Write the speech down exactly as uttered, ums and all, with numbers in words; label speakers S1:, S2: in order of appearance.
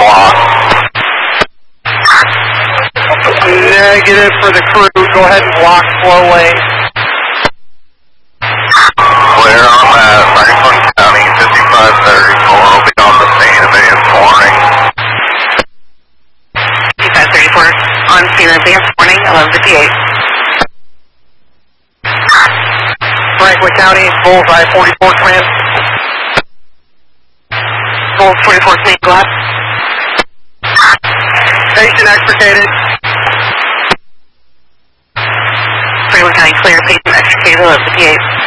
S1: block.
S2: Negative for the crew. Go ahead and block flow lane.
S1: Clear on that. Franklin County, fifty-five thirty-four will be on the scene of advance warning.
S3: fifty-five thirty-four on scene of advance warning, eleven fifty-eight.
S2: Franklin County, bullseye forty-four command.
S3: Bull forty-four command, go ahead.
S2: Patient extricated.
S3: Franklin County clear, patient extricated, eleven fifty-eight.